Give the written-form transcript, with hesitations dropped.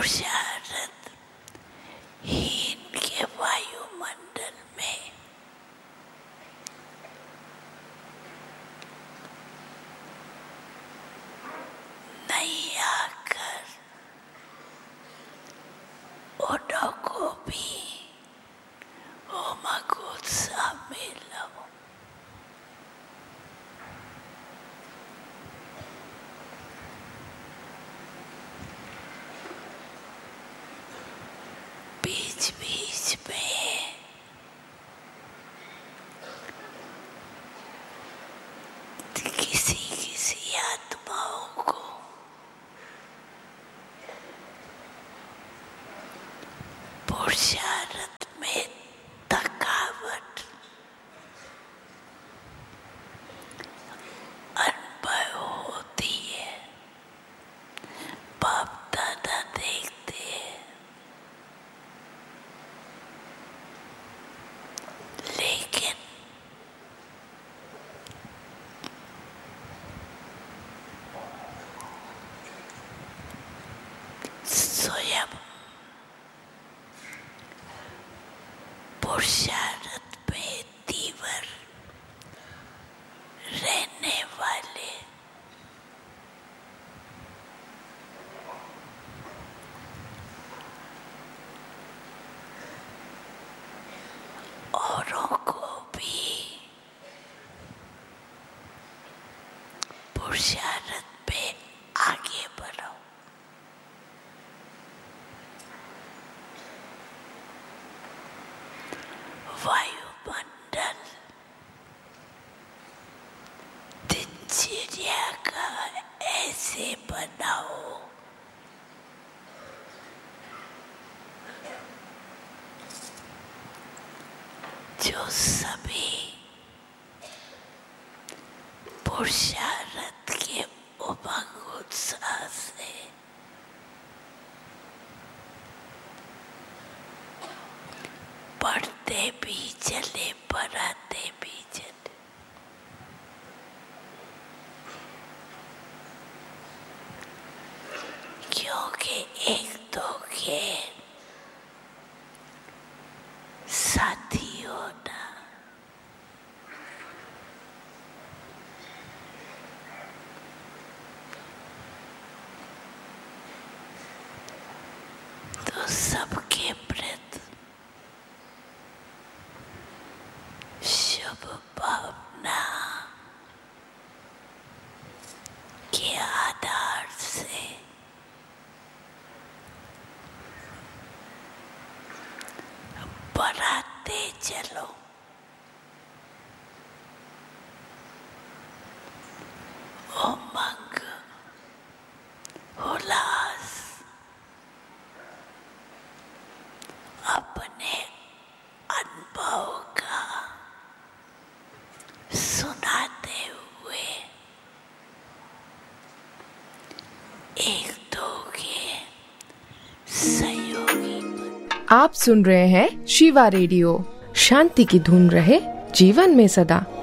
पुरुषार्थ हीन के वायुमंडल में नहीं आकर उड़ो को भी उत्साह में लाओ। बीच बीच में किसी किसी आत्माओं को पुरुषार्थ में थकावट अनुभव होती है। बाप दादा देखते हैं, लेकिन स्वयं पुरुषार्थ में तीव्र रहने वाले औरों को भी पुरुषार्थ में आगे बढ़ो। वायुमंडल दिनचर्या का ऐसे बनाओ जो सभी पुरुषार्थ के उमंग उत्साह से पढ़ते भी चले, पढ़ाते भी चले। क्योंकि एक दो के साथी होना तो सबके प्रति शुभ भावना के आधार से बढ़ाते चलो। उमंग उल्लास अपने अनुभव का सुनाते हुए एक दो के सहयोगी। आप सुन रहे हैं शिवा रेडियो। शांति की धुन रहे जीवन में सदा।